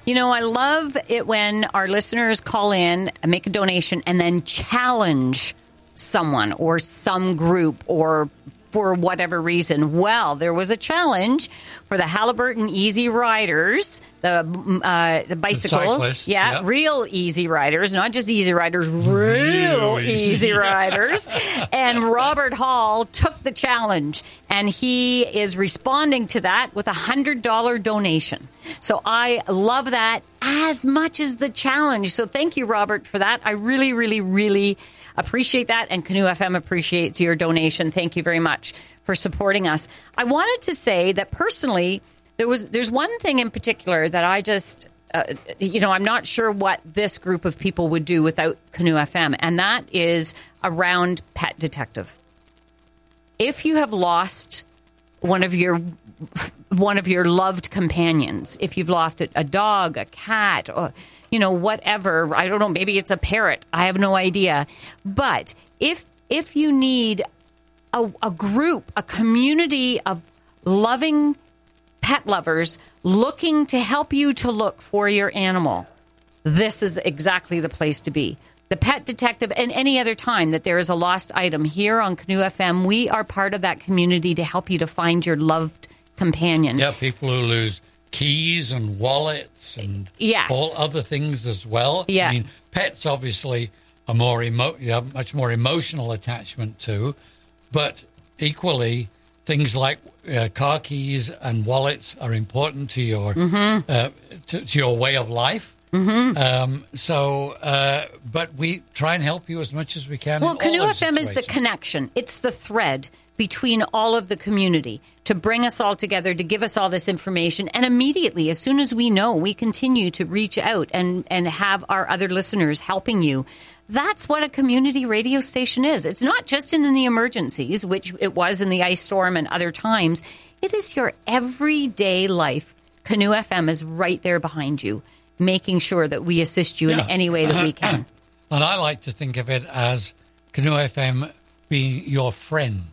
I love it when our listeners call in and make a donation and then challenge someone or some group or for whatever reason. Well, there was a challenge for the Halliburton Easy Riders, the bicycle. The cyclists, yeah, real Easy Riders, not just Easy Riders, real Easy Riders. And Robert Hall took the challenge, and he is responding to that with a $100 donation. So I love that as much as the challenge. So thank you, Robert, for that. I really, really, really appreciate that, and Canoe FM appreciates your donation. Thank you very much for supporting us. I wanted to say that personally, there's one thing in particular that I just, I'm not sure what this group of people would do without Canoe FM, and that is around Pet Detective. If you have lost one of your loved companions, if you've lost a dog, a cat, or whatever, I don't know, maybe it's a parrot, I have no idea. But if you need a group, a community of loving pet lovers looking to help you to look for your animal, this is exactly the place to be. The Pet Detective, and any other time that there is a lost item here on Canoe FM, we are part of that community to help you to find your loved companion. Yeah, people who lose keys and wallets and yes. all other things as well. Yeah. I mean, pets obviously are much more emotional attachment to, but equally things like car keys and wallets are important to your to your way of life. But we try and help you as much as we can. Well, Canoe FM is the connection. It's the thread between all of the community to bring us all together, to give us all this information. And immediately, as soon as we know, we continue to reach out and have our other listeners helping you. That's what a community radio station is. It's not just in the emergencies, which it was in the ice storm and other times. It is your everyday life. Canoe FM is right there behind you, making sure that we assist you in any way that we can. And I like to think of it as Canoe FM being your friend.